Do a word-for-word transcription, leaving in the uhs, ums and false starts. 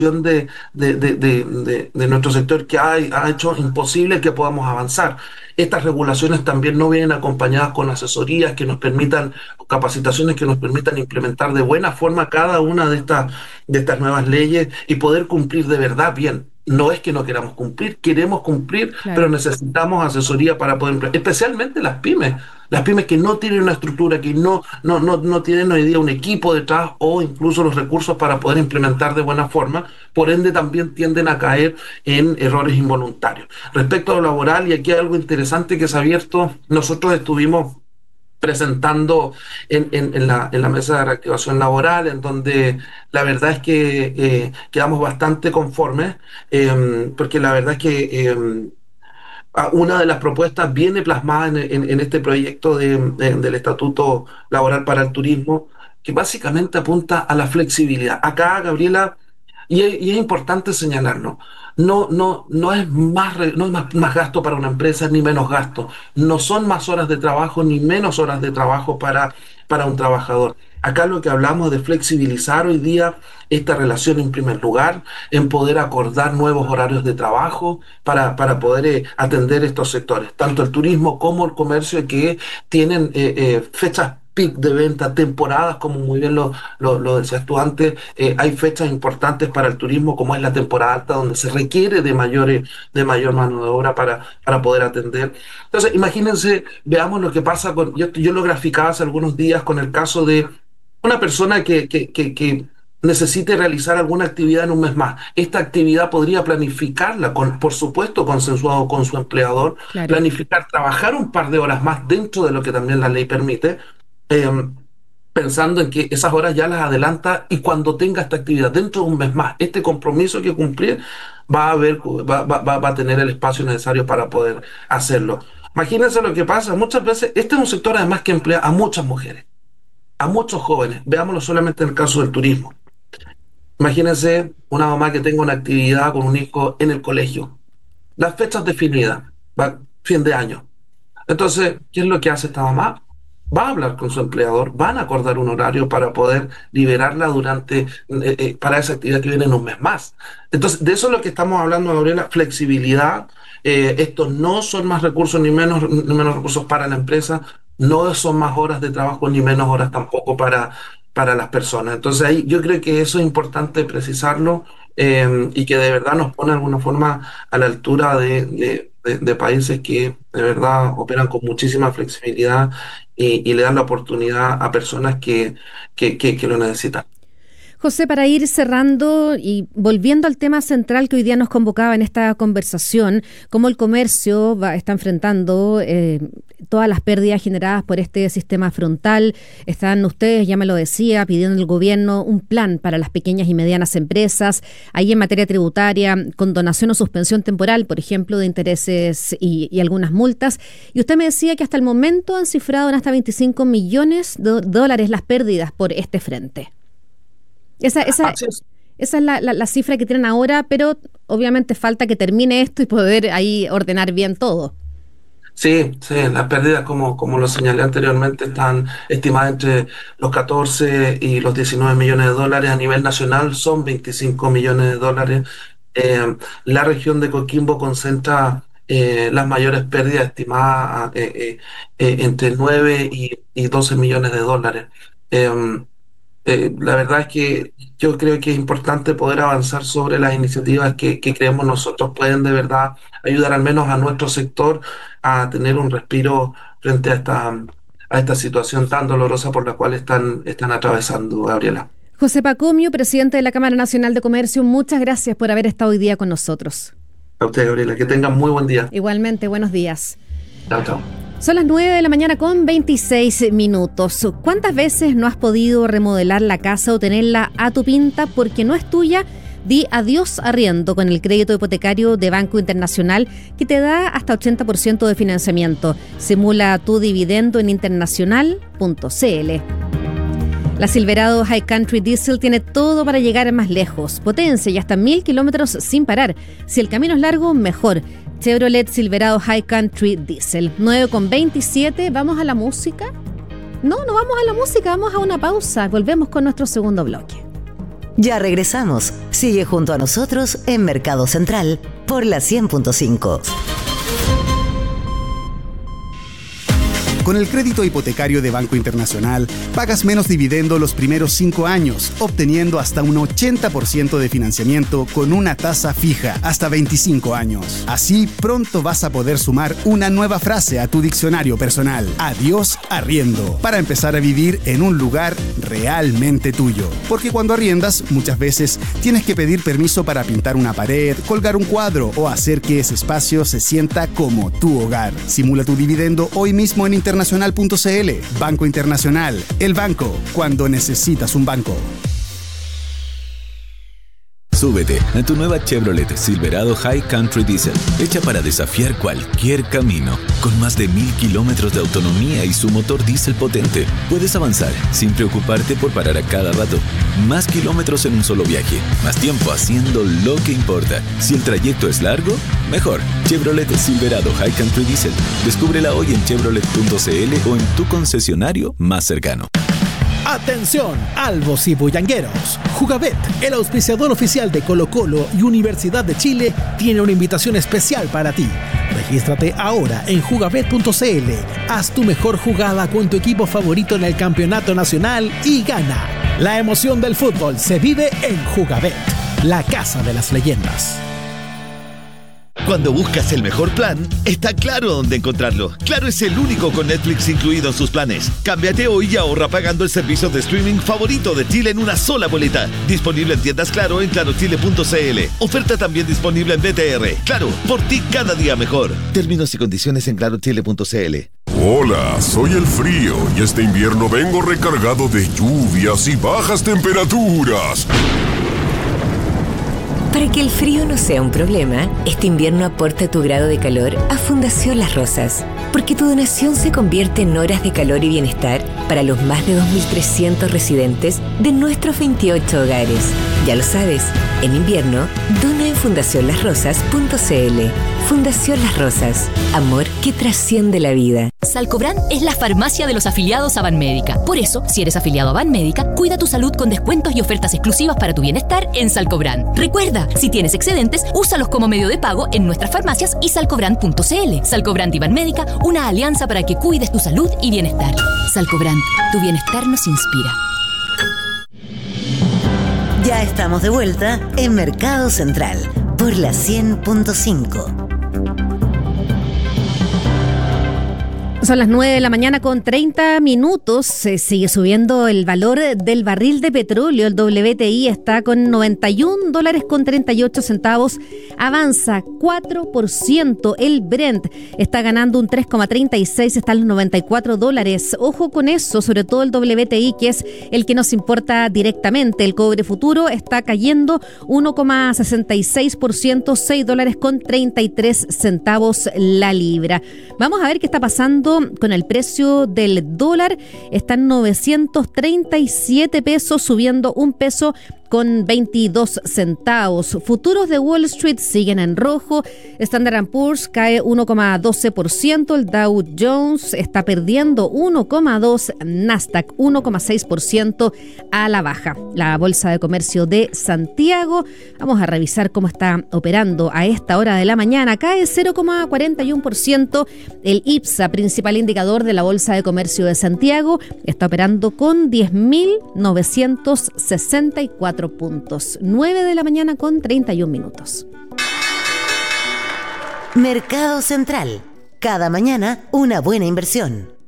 de, de, de, de, de, de nuestro sector que ha, ha hecho imposible que podamos avanzar. Estas regulaciones también no vienen acompañadas con asesorías que nos permitan, capacitaciones que nos permitan implementar de buena forma cada una de estas, de estas nuevas leyes y poder cumplir de verdad bien. No es que no queramos cumplir, queremos cumplir, pero Claro. necesitamos asesoría para poder, especialmente las pymes, las pymes que no tienen una estructura, que no, no, no, no tienen hoy día un equipo detrás o incluso los recursos para poder implementar de buena forma, por ende también tienden a caer en errores involuntarios. Respecto a lo laboral, y aquí hay algo interesante que se ha abierto, nosotros estuvimos presentando en, en, en, la, en la mesa de reactivación laboral, en donde la verdad es que eh, quedamos bastante conformes, eh, porque la verdad es que eh, una de las propuestas viene plasmada en, en, en este proyecto de, de, del Estatuto Laboral para el Turismo, que básicamente apunta a la flexibilidad. Acá, Gabriela, y es, y es importante señalarlo, no, no, no es, más, no es más, más gasto para una empresa ni menos gasto. No son más horas de trabajo ni menos horas de trabajo para, para un trabajador. Acá lo que hablamos de flexibilizar hoy día esta relación en primer lugar, en poder acordar nuevos horarios de trabajo para, para poder eh, atender estos sectores, tanto el turismo como el comercio, que tienen eh, eh, fechas peak de venta, temporadas, como muy bien lo, lo, lo decías tú antes. Eh, hay fechas importantes para el turismo, como es la temporada alta, donde se requiere de, mayores, de mayor mano de obra para, para poder atender. Entonces, imagínense, veamos lo que pasa con, yo, yo lo graficaba hace algunos días con el caso de una persona que, que, que, que necesite realizar alguna actividad en un mes más. Esta actividad podría planificarla, con, por supuesto, consensuado con su empleador, Claro. planificar, trabajar un par de horas más dentro de lo que también la ley permite, eh, pensando en que esas horas ya las adelanta, y cuando tenga esta actividad dentro de un mes más, este compromiso que cumplir, va a, haber, va, va, va a tener el espacio necesario para poder hacerlo. Imagínense lo que pasa. Muchas veces, este es un sector además que emplea a muchas mujeres, a muchos jóvenes. Veámoslo solamente en el caso del turismo. Imagínense una mamá que tenga una actividad con un hijo en el colegio. Las fechas definidas, va, fin de año. Entonces, ¿qué es lo que hace esta mamá? Va a hablar con su empleador, van a acordar un horario para poder liberarla durante, eh, eh, para esa actividad que viene en un mes más. Entonces, de eso es lo que estamos hablando, Gabriela, flexibilidad. Eh, estos no son más recursos ni menos, ni menos recursos para la empresa, no son más horas de trabajo ni menos horas tampoco para, para las personas. Entonces, ahí yo creo que eso es importante precisarlo, eh, y que de verdad nos pone de alguna forma a la altura de, de, de, de países que de verdad operan con muchísima flexibilidad y, y le dan la oportunidad a personas que, que, que, que lo necesitan. José, para ir cerrando y volviendo al tema central que hoy día nos convocaba en esta conversación, cómo el comercio va, está enfrentando eh, todas las pérdidas generadas por este sistema frontal. Están ustedes, ya me lo decía, pidiendo al gobierno un plan para las pequeñas y medianas empresas, ahí en materia tributaria, con donación o suspensión temporal, por ejemplo, de intereses y, y algunas multas. Y usted me decía que hasta el momento han cifrado en hasta veinticinco millones de dólares las pérdidas por este frente. Esa, esa, Así es. esa es la, la, la cifra que tienen ahora, pero obviamente falta que termine esto y poder ahí ordenar bien todo. Sí, sí, las pérdidas, como, como lo señalé anteriormente, están estimadas entre los catorce y los diecinueve millones de dólares. A nivel nacional son veinticinco millones de dólares. Eh, la región de Coquimbo concentra eh, las mayores pérdidas, estimadas eh, eh, eh, entre nueve y, y doce millones de dólares. Eh, eh, la verdad es que yo creo que es importante poder avanzar sobre las iniciativas que, que creemos nosotros pueden de verdad ayudar al menos a nuestro sector a tener un respiro frente a esta, a esta situación tan dolorosa por la cual están, están atravesando, Gabriela. José Pacomio, presidente de la Cámara Nacional de Comercio, muchas gracias por haber estado hoy día con nosotros. A usted, Gabriela, que tengan muy buen día. Igualmente, buenos días. Chao, chao. Son las nueve de la mañana con veintiséis minutos. ¿Cuántas veces no has podido remodelar la casa o tenerla a tu pinta porque no es tuya? Di adiós arriendo con el crédito hipotecario de Banco Internacional, que te da hasta ochenta por ciento de financiamiento. Simula tu dividendo en internacional punto c l. La Silverado High Country Diesel tiene todo para llegar más lejos. Potencia y hasta mil kilómetros sin parar. Si el camino es largo, mejor. Chevrolet Silverado High Country Diesel. nueve con veintisiete. ¿Vamos a la música? No, no vamos a la música, vamos a una pausa. Volvemos con nuestro segundo bloque. Ya regresamos. Sigue junto a nosotros en Mercado Central por la cien punto cinco. Con el crédito hipotecario de Banco Internacional, pagas menos dividendo los primeros cinco años, obteniendo hasta un ochenta por ciento de financiamiento con una tasa fija hasta veinticinco años. Así, pronto vas a poder sumar una nueva frase a tu diccionario personal. Adiós arriendo, para empezar a vivir en un lugar realmente tuyo. Porque cuando arriendas, muchas veces tienes que pedir permiso para pintar una pared, colgar un cuadro o hacer que ese espacio se sienta como tu hogar. Simula tu dividendo hoy mismo en internet. internacional punto c l. Banco Internacional, el banco cuando necesitas un banco. Súbete a tu nueva Chevrolet Silverado High Country Diesel, hecha para desafiar cualquier camino. Con más de mil kilómetros de autonomía y su motor diésel potente, puedes avanzar sin preocuparte por parar a cada rato. Más kilómetros en un solo viaje, más tiempo haciendo lo que importa. Si el trayecto es largo, mejor. Chevrolet Silverado High Country Diesel. Descúbrela hoy en chevrolet punto c l o en tu concesionario más cercano. Atención, albos y bullangueros. Jugabet, el auspiciador oficial de Colo-Colo y Universidad de Chile, tiene una invitación especial para ti. Regístrate ahora en jugabet punto c l. Haz tu mejor jugada con tu equipo favorito en el campeonato nacional y gana. La emoción del fútbol se vive en Jugabet, la casa de las leyendas. Cuando buscas el mejor plan, está claro dónde encontrarlo. Claro es el único con Netflix incluido en sus planes. Cámbiate hoy y ahorra pagando el servicio de streaming favorito de Chile en una sola boleta. Disponible en tiendas Claro en claro chile punto c l. Oferta también disponible en B T R. Claro, por ti cada día mejor. Términos y condiciones en claro chile punto c l. Hola, soy el frío y este invierno vengo recargado de lluvias y bajas temperaturas. Para que el frío no sea un problema, este invierno aporta tu grado de calor a Fundación Las Rosas, porque tu donación se convierte en horas de calor y bienestar para los más de dos mil trescientos residentes de nuestros veintiocho hogares. Ya lo sabes, en invierno, dona en fundación las rosas punto c l. Fundación Las Rosas, amor que trasciende la vida. Salcobran es la farmacia de los afiliados a Banmédica. Por eso, si eres afiliado a Banmédica, cuida tu salud con descuentos y ofertas exclusivas para tu bienestar en Salcobran. Recuerda, si tienes excedentes, úsalos como medio de pago en nuestras farmacias y salcobran punto c l. Salcobran y Banmédica, una alianza para que cuides tu salud y bienestar. Salcobran, tu bienestar nos inspira. Ya estamos de vuelta en Mercado Central por la cien punto cinco. Son las nueve de la mañana con treinta minutos. Se sigue subiendo el valor del barril de petróleo. El W T I está con noventa y un dólares con treinta y ocho centavos. Avanza cuatro por ciento. El Brent está ganando un tres coma treinta y seis. Está en los noventa y cuatro dólares. Ojo con eso, sobre todo el W T I, que es el que nos importa directamente. El cobre futuro está cayendo uno coma sesenta y seis por ciento. seis dólares con treinta y tres centavos la libra. Vamos a ver qué está pasando con el precio del dólar. Está en novecientos treinta y siete pesos, subiendo un peso con veintidós centavos. Futuros de Wall Street siguen en rojo. Standard and Poor's cae uno coma doce por ciento. El Dow Jones está perdiendo uno coma dos por ciento. Nasdaq uno coma seis por ciento a la baja. La Bolsa de Comercio de Santiago, vamos a revisar cómo está operando a esta hora de la mañana. Cae cero coma cuarenta y uno por ciento. El I P S A, principal indicador de la Bolsa de Comercio de Santiago, está operando con diez mil novecientos sesenta y cuatro puntos. nueve de la mañana con treinta y un minutos. Mercado Central. Cada mañana una buena inversión.